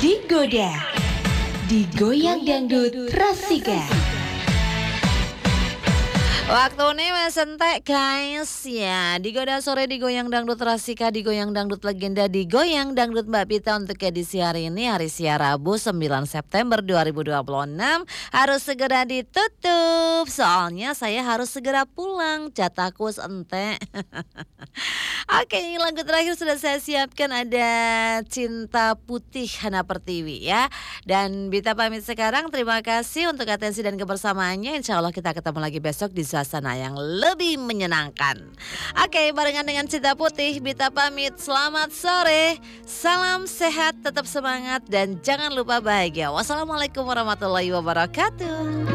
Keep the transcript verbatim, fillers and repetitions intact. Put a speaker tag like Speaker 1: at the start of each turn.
Speaker 1: Digoda, digoyang dangdut Rasika.
Speaker 2: Waktu ini wes entek guys ya. Digoda sore digoyang dangdut Rasika, digoyang dangdut legenda, digoyang dangdut Mbak Pita untuk edisi hari ini, hari siar Rabu sembilan September dua ribu dua puluh enam. Harus segera ditutup soalnya saya harus segera pulang, jatahku entek. Oke, lagu terakhir sudah saya siapkan, ada Cinta Putih Hana Pertiwi ya. Dan Bita pamit sekarang, terima kasih untuk atensi dan kebersamaannya. Insya Allah kita ketemu lagi besok di suasana yang lebih menyenangkan. Oke, barengan dengan Cinta Putih, Bita pamit. Selamat sore, salam sehat, tetap semangat, dan jangan lupa bahagia. Wassalamualaikum warahmatullahi wabarakatuh.